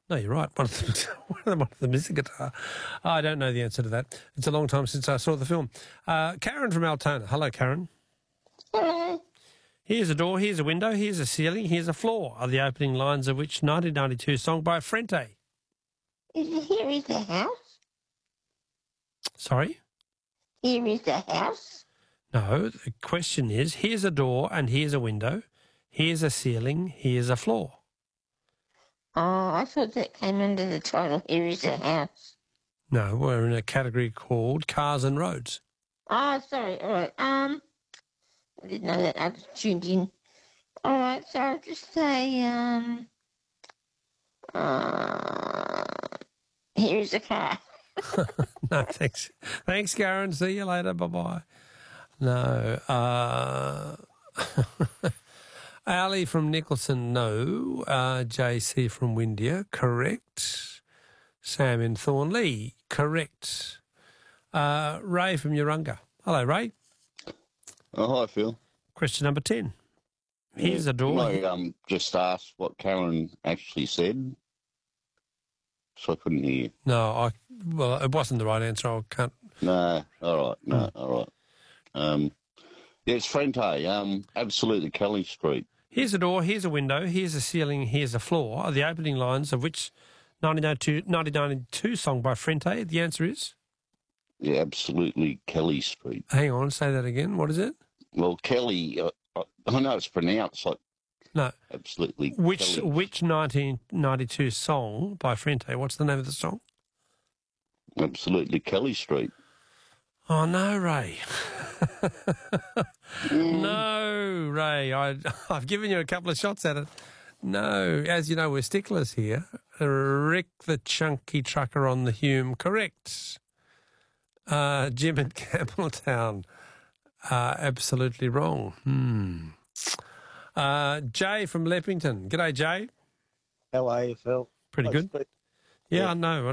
No, you're right. One of them is a guitar. I don't know the answer to that. It's a long time since I saw the film. Karen from Altona. Hello, Karen. Hello. Here's a door, here's a window, here's a ceiling, here's a floor, are the opening lines of which 1992 song by Frente? Here is the house. Sorry? Here is the house. No, the question is, here's a door and here's a window, here's a ceiling, here's a floor. Oh, I thought that came under the title, Here is the house. No, we're in a category called Cars and Roads. Oh, sorry. All right. I didn't know that. I just tuned in. All right. So I'll just say, here is the car. No, thanks. Thanks, Karen. See you later. Bye-bye. No. Ali from Nicholson, no. JC from Windia, correct. Sam in Thornley, correct. Ray from Urunga. Hello, Ray. Oh, hi, Phil. Question number 10. Here's a door. I just asked what Karen actually said, so I couldn't hear. No, well, it wasn't the right answer. I can't. No, all right, no, all right. Yeah, it's Frente, absolutely Kelly Street. Here's a door, here's a window, here's a ceiling, here's a floor, are the opening lines of which 1992 song by Frente? The answer is? Yeah, absolutely Kelly Street. Hang on, say that again. What is it? Well, Kelly, I know it's pronounced like No. absolutely Which Kelly. 1992 song by Frente? What's the name of the song? Absolutely Kelly Street. Oh, no, Ray. No, Ray. I've given you a couple of shots at it. No, as you know, we're sticklers here. Rick the Chunky Trucker on the Hume, correct. Jim in Campbelltown, absolutely wrong. Jay from Leppington. G'day, Jay. How are you, Phil? Pretty good. Yeah, I know.